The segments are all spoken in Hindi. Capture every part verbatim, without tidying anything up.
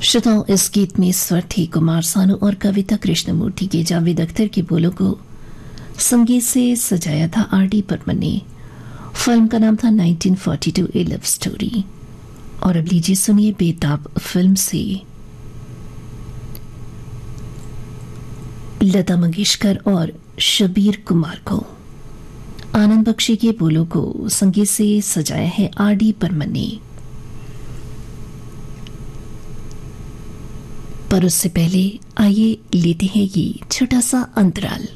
श्रोताओं, इस गीत में स्वर थे कुमार सानू और कविता कृष्णमूर्ति के। जावेद अख्तर के बोलों को संगीत से सजाया था आर डी बर्मन ने। फिल्म का नाम था नाइनटीन फोर्टी टू ए लव स्टोरी। और अब लीजिए सुनिए बेताब फिल्म से लता मंगेशकर और शबीर कुमार को। आनंद बख्शी के बोलों को संगीत से सजाया है आर डी बर्मन ने। पर उससे पहले आइए लेते हैं ये छोटा सा अंतराल।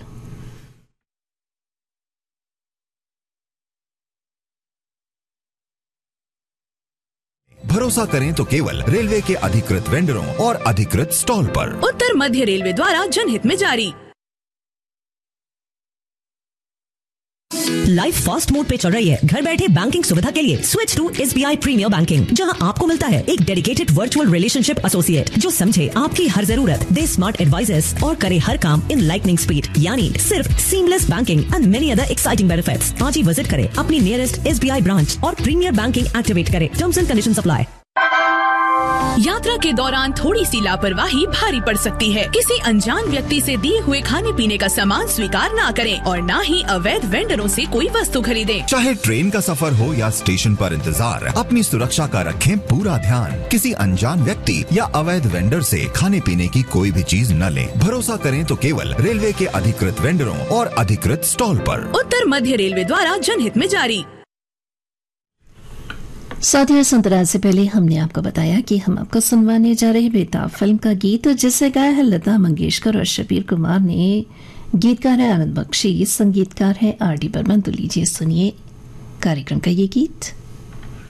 भरोसा करें तो केवल रेलवे के अधिकृत वेंडरों और अधिकृत स्टॉल पर। उत्तर मध्य रेलवे द्वारा जनहित में जारी। लाइफ फास्ट मोड पे चल रही है। घर बैठे बैंकिंग सुविधा के लिए switch to SBI premiere banking, जहां आपको मिलता है एक डेडिकेटेड वर्चुअल रिलेशनशिप एसोसिएट जो समझे आपकी हर जरूरत, दे स्मार्ट एडवाइजेस और करे हर काम इन लाइटनिंग स्पीड, यानी सिर्फ seamless banking and many other exciting benefits. आज ही विजिट करें अपनी नियरेस्ट एसबीआई ब्रांच और प्रीमियर बैंकिंग एक्टिवेट करें। Terms and conditions apply. यात्रा के दौरान थोड़ी सी लापरवाही भारी पड़ सकती है। किसी अनजान व्यक्ति से दिए हुए खाने पीने का सामान स्वीकार ना करें और ना ही अवैध वेंडरों से कोई वस्तु खरीदें। चाहे ट्रेन का सफर हो या स्टेशन पर इंतजार, अपनी सुरक्षा का रखें पूरा ध्यान। किसी अनजान व्यक्ति या अवैध वेंडर से खाने पीने की कोई भी चीज न लें। भरोसा करें तो केवल रेलवे के अधिकृत वेंडरों और अधिकृत स्टॉल पर। उत्तर मध्य रेलवे द्वारा जनहित में जारी। साथियों, इस अंतराल से पहले हमने आपको बताया कि हम आपको सुनवाने जा रहे बेताब फिल्म का गीत, जिसे गाया है लता मंगेशकर और शबीर कुमार ने। गीतकार है आनंद बख्शी, संगीतकार है आर डी बर्मन। तो लीजिए सुनिए कार्यक्रम का ये गीत।